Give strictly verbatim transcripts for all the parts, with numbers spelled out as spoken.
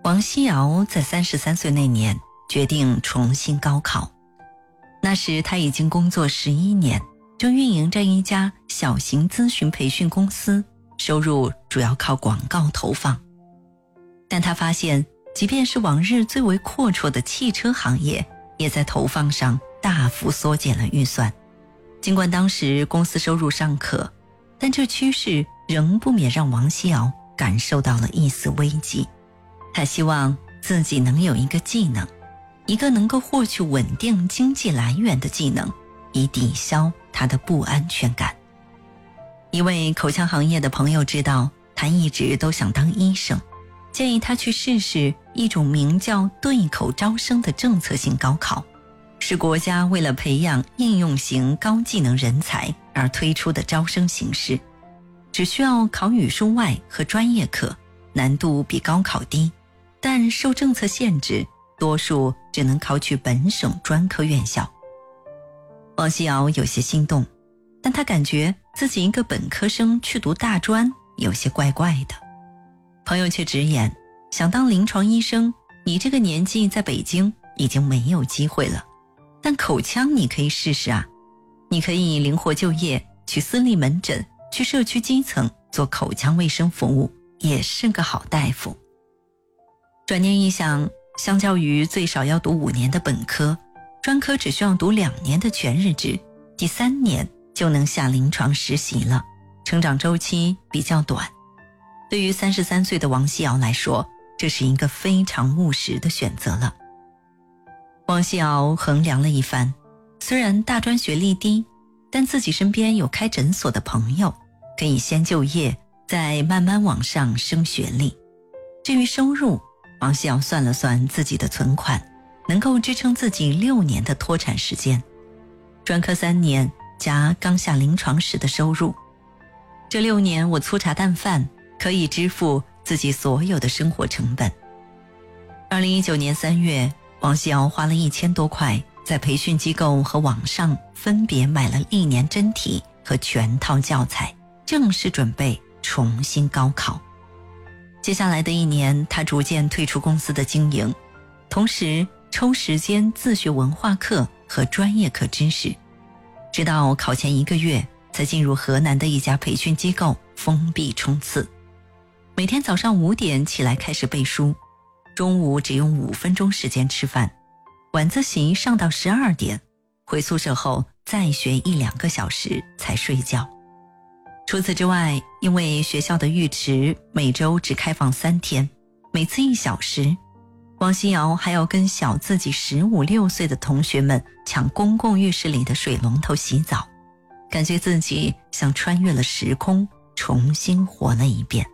王希尧在三十三岁那年决定重新高考。那时他已经工作十一年，正运营着一家小型咨询培训公司，收入主要靠广告投放。但他发现，即便是往日最为阔绰的汽车行业，也在投放上大幅缩减了预算。尽管当时公司收入尚可，但这趋势仍不免让王希尧感受到了一丝危机。他希望自己能有一个技能，一个能够获取稳定经济来源的技能，以抵消他的不安全感。一位口腔行业的朋友知道他一直都想当医生，建议他去试试一种名叫对口招生的政策性高考，是国家为了培养应用型高技能人才而推出的招生形式。只需要考语数外和专业课，难度比高考低，但受政策限制，多数只能考取本省专科院校。王希尧有些心动，但他感觉自己一个本科生去读大专有些怪怪的。朋友却直言，想当临床医生，你这个年纪在北京已经没有机会了，但口腔你可以试试啊，你可以灵活就业，去私立门诊，去社区基层做口腔卫生服务，也是个好大夫。转念一想，相较于最少要读五年的本科，专科只需要读两年的全日制，第三年就能下临床实习了，成长周期比较短。对于三十三岁的王希尧来说，这是一个非常务实的选择了。王希尧衡量了一番，虽然大专学历低，但自己身边有开诊所的朋友，可以先就业，再慢慢往上升学历。至于收入，王希尧算了算自己的存款，能够支撑自己六年的脱产时间。专科三年加刚下临床时的收入，这六年我粗茶淡饭，可以支付自己所有的生活成本。二零一九年三月，王希尧花了一千多块，在培训机构和网上分别买了历年真题和全套教材，正式准备重新高考。接下来的一年，他逐渐退出公司的经营，同时抽时间自学文化课和专业课知识，直到考前一个月才进入河南的一家培训机构封闭冲刺。每天早上五点起来开始背书，中午只用五分钟时间吃饭，晚自习上到十二点，回宿舍后再学一两个小时才睡觉。除此之外，因为学校的浴池每周只开放三天，每次一小时，王希尧还要跟小自己十五六岁的同学们抢公共浴室里的水龙头洗澡，感觉自己像穿越了时空，重新活了一遍。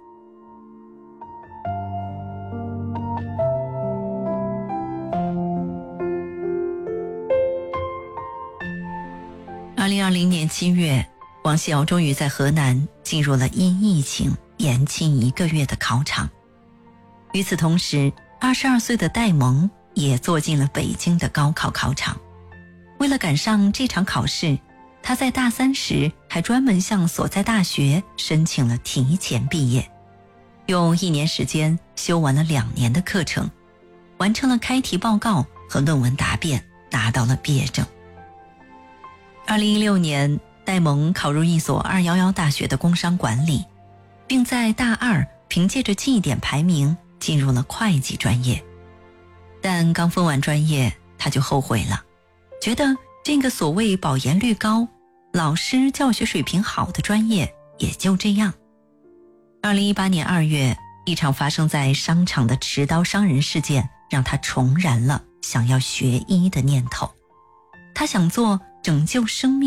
二零二零年七月，王希尧终于在河南进入了因疫情延期一个月的考场。与此同时，二十二岁的戴蒙也坐进了北京的高考考场。为了赶上这场考试，他在大三时还专门向所在大学申请了提前毕业，用一年时间修完了两年的课程，完成了开题报告和论文答辩，拿到了毕业证。二零一六年，戴蒙考入一所二一一大学的工商管理，并在大二凭借着绩点排名进入了会计专业。但刚分完专业，他就后悔了，觉得这个所谓保研率高、老师教学水平好的专业也就这样。二零一八年二月，一场发生在商场的持刀伤人事件让他重燃了想要学医的念头。他想做拯救生命